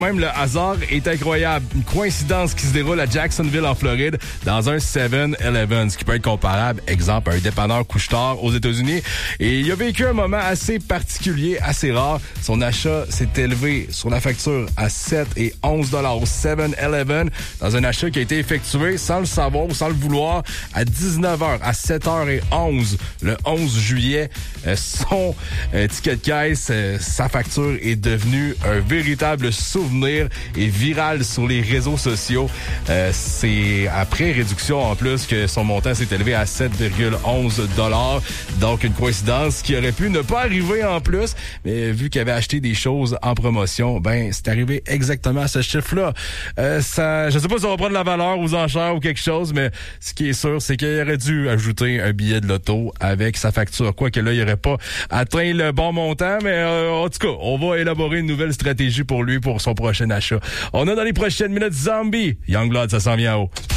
Même le hasard est incroyable. Une coïncidence qui se déroule à Jacksonville, en Floride, dans un 7-Eleven, ce qui peut être comparable, exemple, à un dépanneur couche-tard aux États-Unis. Et il a vécu un moment assez particulier, assez rare. Son achat s'est élevé sur la facture à 7 et 11 $ au 7-Eleven, dans un achat qui a été effectué sans le savoir ou sans le vouloir à 19h, à 7h11, le 11 juillet. Son ticket de caisse, sa facture est devenue un véritable souvenir et viral sur les réseaux sociaux. C'est après réduction en plus que son montant s'est élevé à 7,11 $. Donc une coïncidence qui aurait pu ne pas arriver en plus, mais vu qu'il avait acheté des choses en promotion, ben c'est arrivé exactement à ce chiffre-là. Je sais pas si ça va prendre la valeur aux enchères ou quelque chose, mais ce qui est sûr, c'est qu'il aurait dû ajouter un billet de loto avec sa facture. Quoique là, il n'aurait pas atteint le bon montant, mais en tout cas, on va élaborer une nouvelle stratégie pour lui pour son prochain achat. On a dans les prochaines minutes Zombie. Youngblood, ça s'en vient en haut.